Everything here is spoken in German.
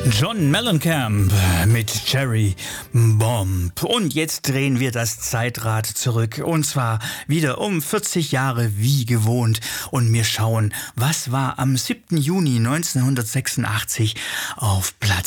John Mellencamp mit Cherry Bomb. Und jetzt drehen wir das Zeitrad zurück. Und zwar wieder um 40 Jahre wie gewohnt. Und wir schauen, was war am 7. Juni 1986 auf Platz